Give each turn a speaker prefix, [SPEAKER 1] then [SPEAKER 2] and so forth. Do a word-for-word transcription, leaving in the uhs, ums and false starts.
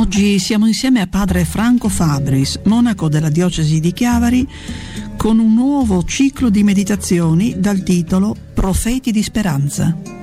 [SPEAKER 1] Oggi siamo insieme a padre Franco Fabris, monaco della diocesi di Chiavari, con un nuovo ciclo di meditazioni dal titolo Profeti di Speranza.